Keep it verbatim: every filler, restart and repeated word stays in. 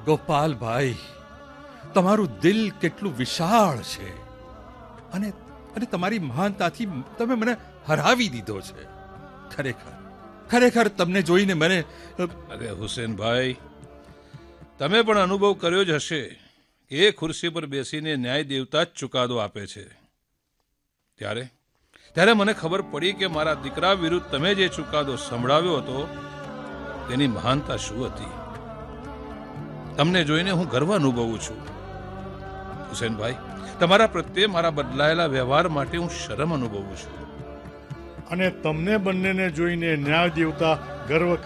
ગોપાલભાઈ, તમારું દિલ કેટલું વિશાળ છે અને અને તમારી મહાનતાથી તમે મને હરાવી દીધો છે. ખરેખર ખરેખર તમને જોઈને મને અરે હુસેનભાઈ, તમે પણ અનુભવ કર્યો જ હશે કે એ ખુરશી પર બેસીને ન્યાય દેવતા જ ચુકાદો આપે છે. ત્યારે ત્યારે મને ખબર પડી કે મારા દીકરા વિરુદ્ધ તમે જે ચુકાદો સંભળાવ્યો હતો તેની મહાનતા શું હતી. તમને જોઈને હું ગર્વ અનુભવું છું. હુસેનભાઈ, તમારા પ્રત્યે મારા બદલાયેલા વ્યવહાર માટે હું શરમ અનુભવું છું. અને તમને બંનેને જોઈને ન્યાય દેવતા ગર્વ